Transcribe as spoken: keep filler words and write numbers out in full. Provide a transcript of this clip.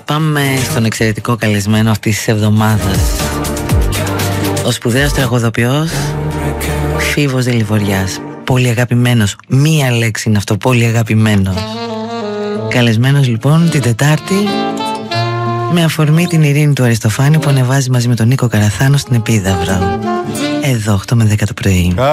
Πάμε στον εξαιρετικό καλεσμένο αυτής της εβδομάδας. Ο σπουδαίος τραγουδοποιός Φίβος Δελιβοριάς. Πολύ αγαπημένος. Μία λέξη είναι αυτό, πολύ αγαπημένος. Καλεσμένος λοιπόν την Τετάρτη με αφορμή την Ειρήνη του Αριστοφάνη που ανεβάζει μαζί με τον Νίκο Καραθάνο στην Επίδαυρο. Εδώ οκτώ με δέκα το πρωί.